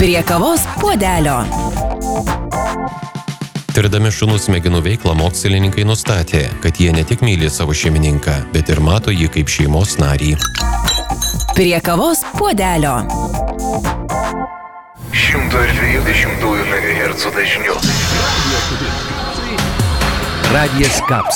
Prie kavos puodelio. Tirdami šunų smegenų veiklą, mokslininkai nustatė, kad jie ne tik myli savo šeimininką, bet ir mato jį kaip šeimos narį. Prie kavos puodelio. 120 MHz dažniu. Radijas Kaps.